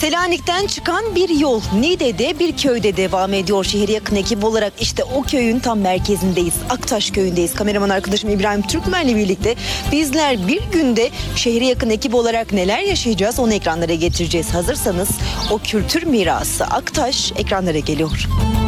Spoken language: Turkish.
Selanik'ten çıkan bir yol Niğde'de bir köyde devam ediyor. Şehre yakın ekip olarak işte o köyün tam merkezindeyiz. Aktaş köyündeyiz. Kameraman arkadaşım İbrahim Türkmen'le birlikte bizler bir günde şehre yakın ekip olarak neler yaşayacağız onu ekranlara getireceğiz. Hazırsanız o kültür mirası Aktaş ekranlara geliyor.